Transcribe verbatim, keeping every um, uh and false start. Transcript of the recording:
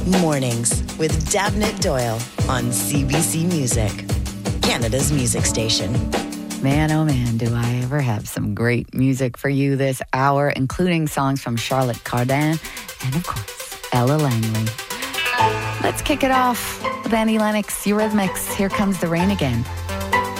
Mornings with Dabnett Doyle on C B C Music, Canada's music station. Man, oh man, do I ever have some great music for you this hour, including songs from Charlotte Cardin and, of course, Ella Langley. Let's kick it off with Annie Lennox, Eurythmics. Here Comes the Rain Again.